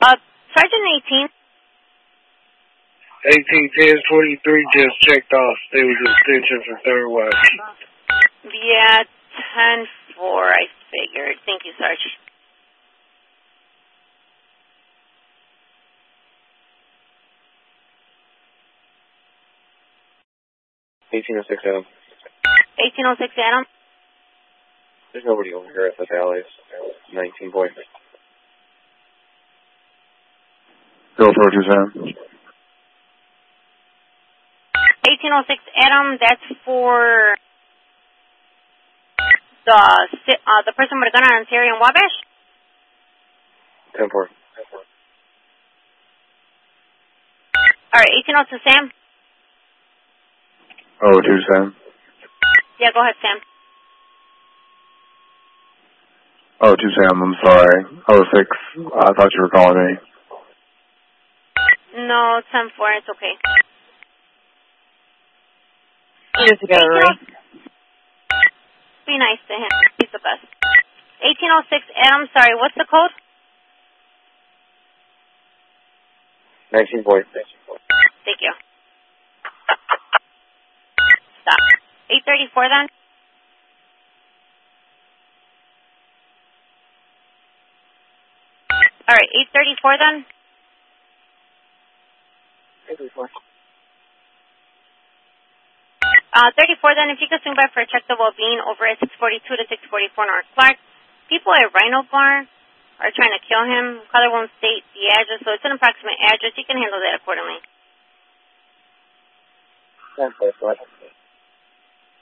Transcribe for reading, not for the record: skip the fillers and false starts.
Sergeant 18. 181023 just checked off. There was extension for Third West. Yeah, 10-4, I figured. Thank you, Sarge. Adam. 1806 Adam. There's nobody over here at the valleys. 19 points. Go for it, Sam. 1806 Adam, that's for the person with a gun on Ontario and Wabash? 10-4. Alright, 1806 Sam. Oh, 2 Sam. Yeah, go ahead, Sam. Oh, 2 Sam, I'm sorry. Oh, 6. I thought you were calling me. No, 10-4, it's okay. Just together, right? Be nice to him. He's the best. 1806 Adam, sorry, what's the code? 19 points. Thank you. Stop. 834 then? Alright, 834 then? 34. 34 then, if you could swing by for a check the well-being over at 642 to 644 North Clark. People at Rhino Bar are trying to kill him. Caller won't state the address, so it's an approximate address. You can handle that accordingly. 10-4.